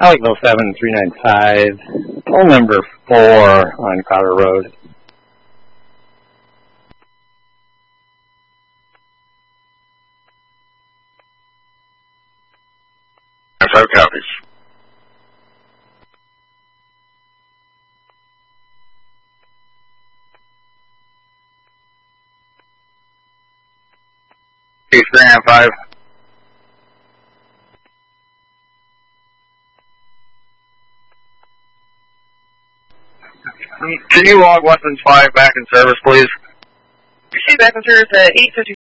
Alec 07395, pole number 4 on Crowder Road. Five copies. Case 395. Can you log Weapons 5 back in service, please? Proceed back in service at 8:50.